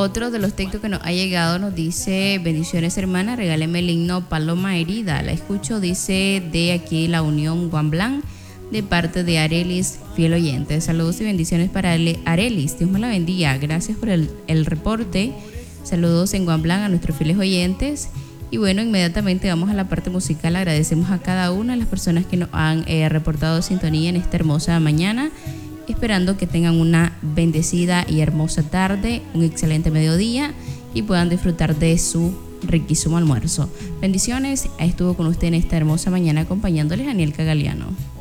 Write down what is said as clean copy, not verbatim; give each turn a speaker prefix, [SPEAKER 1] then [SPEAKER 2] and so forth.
[SPEAKER 1] Otro de los textos que nos ha llegado nos dice: bendiciones hermana, regáleme el himno Paloma Herida. La escucho, dice, de aquí la Unión Juan Blanc, de parte de Arelis, fiel oyente. Saludos y bendiciones para Arelis. Dios me la bendiga. Gracias por el reporte. Saludos en Juan Blanc a nuestros fieles oyentes. Y bueno, inmediatamente vamos a la parte musical. Agradecemos a cada una de las personas que nos han reportado sintonía en esta hermosa mañana, esperando que tengan una bendecida y hermosa tarde, un excelente mediodía y puedan disfrutar de su riquísimo almuerzo. Bendiciones. Estuvo con usted en esta hermosa mañana acompañándoles Anielka Galeano.